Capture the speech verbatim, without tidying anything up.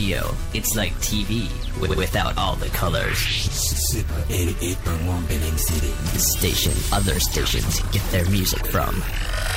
radio. It's like T V w- without all the colors. Super eighty-eight point one Benin City. The station other stations get their music from.